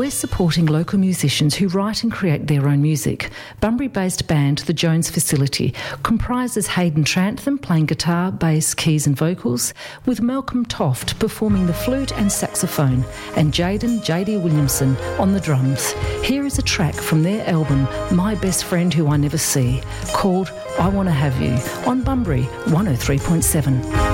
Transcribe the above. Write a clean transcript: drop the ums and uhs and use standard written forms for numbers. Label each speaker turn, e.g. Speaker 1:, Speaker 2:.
Speaker 1: We're supporting local musicians who write and create their own music. Bunbury-based band The Jones Facility comprises Hayden Trantham playing guitar, bass, keys and vocals, with Malcolm Toft performing the flute and saxophone, and Jaden J.D. Williamson on the drums. Here is a track from their album My Best Friend Who I Never See, called I Want to Have You, on Bunbury 103.7.